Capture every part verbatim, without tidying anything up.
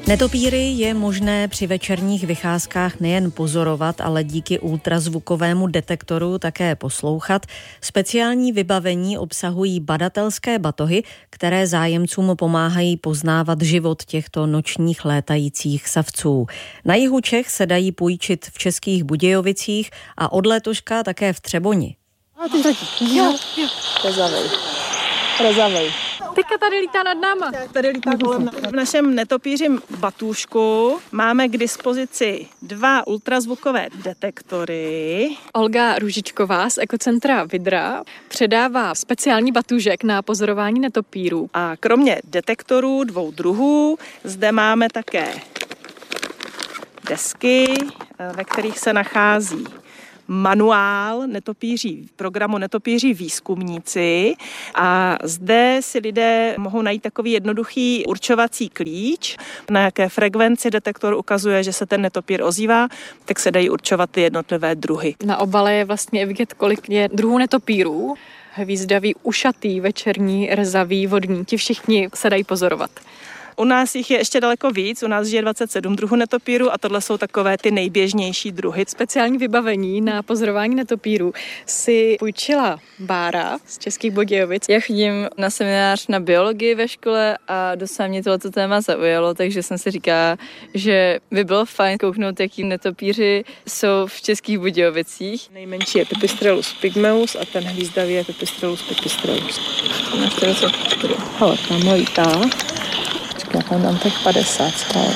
Netopíry je možné při večerních vycházkách nejen pozorovat, ale díky ultrazvukovému detektoru také poslouchat. Speciální vybavení obsahují badatelské batohy, které zájemcům pomáhají poznávat život těchto nočních létajících savců. Na jihu Čech se dají půjčit v Českých Budějovicích a od letoška také v Třeboni. A ty taky. Jo, jo. Rezavej. Rezavej. Teďka tady lítá nad náma. Tady lítá kolem. V našem netopířím batůžku máme k dispozici dva ultrazvukové detektory. Olga Růžičková z ekocentra Vidra předává speciální batůžek na pozorování netopírů. A kromě detektorů dvou druhů zde máme také desky, ve kterých se nachází manuál netopíří, programu Netopíří výzkumníci a zde si lidé mohou najít takový jednoduchý určovací klíč, na jaké frekvenci detektor ukazuje, že se ten netopír ozývá, tak se dají určovat ty jednotlivé druhy. Na obale je vlastně vidět, kolik je druhů netopírů. Hvízdavý, ušatý, večerní, rezavý, vodní, ti všichni se dají pozorovat. U nás jich je ještě daleko víc, u nás žije dvacet sedm druhů netopírů a tohle jsou takové ty nejběžnější druhy. Speciální vybavení na pozorování netopírů si půjčila Bára z Českých Budějovic. Já chodím na seminář na biologii ve škole a docela mě tohleto téma zaujalo, takže jsem si říkala, že by bylo fajn kouknout, jaký netopíři jsou v Českých Budějovicích. Nejmenší je Pipistrellus pygmeus a ten hvízdavý je Pipistrellus pipistrellus. Hele, tam lítá. Já tam dám těch padesát schválně.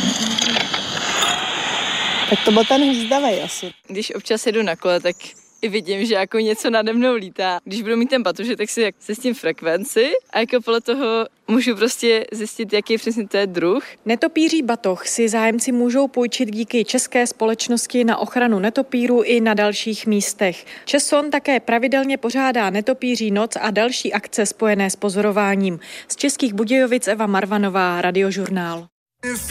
Tak to byl ten hvízdavej asi. Když občas jedu na kole, tak i vidím, že jako něco nade mnou lítá. Když budu mít ten batužek, tak si zjistím frekvenci a jako podle toho můžu prostě zjistit, jaký přesně to je druh. Netopíří batoh si zájemci můžou půjčit díky České společnosti na ochranu netopírů i na dalších místech. ČESON také pravidelně pořádá netopíří noc a další akce spojené s pozorováním. Z Českých Budějovic Eva Marvanová, Radiožurnál.